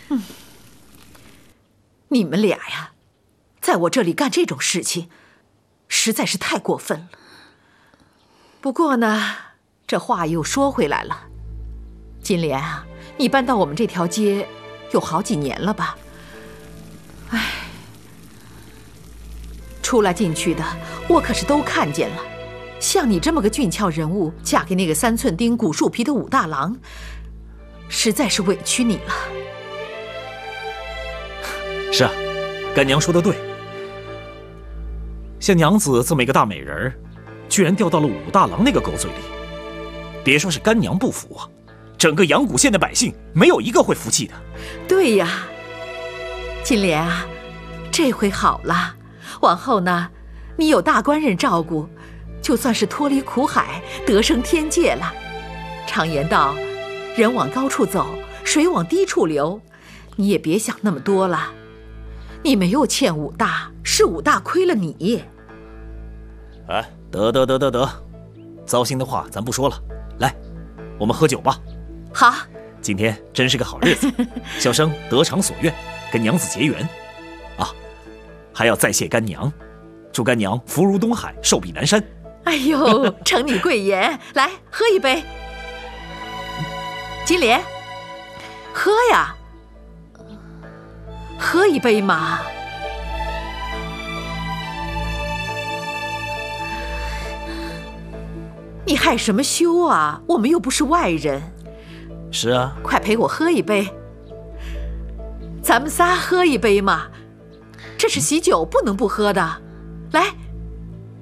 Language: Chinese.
你们俩呀，在我这里干这种事情，实在是太过分了。不过呢，这话又说回来了，金莲啊，你搬到我们这条街有好几年了吧？唉，出来进去的我可是都看见了。像你这么个俊俏人物，嫁给那个3寸丁、古树皮的武大郎，实在是委屈你了。 是啊，干娘说的对。像娘子这么一个大美人儿，居然掉到了武大郎那个狗嘴里，别说是干娘不服啊，整个阳谷县的百姓没有一个会服气的。 对呀，金莲啊，这回好了，往后呢，你有大官人照顾，就算是脱离苦海，得升天界了。常言道，人往高处走，水往低处流，你也别想那么多了。你没有欠武大，是武大亏了你。 哎，得，糟心的话咱不说了，来，我们喝酒吧。 好， 今天真是个好日子，小生得偿所愿，跟娘子结缘啊，还要再谢干娘，祝干娘福如东海，寿比南山。 哎呦，承你贵言，来喝一杯。金莲，喝呀，喝一杯嘛。你害什么羞啊？我们又不是外人。 是啊， 快陪我喝一杯。咱们仨喝一杯嘛，这是喜酒，不能不喝的。来。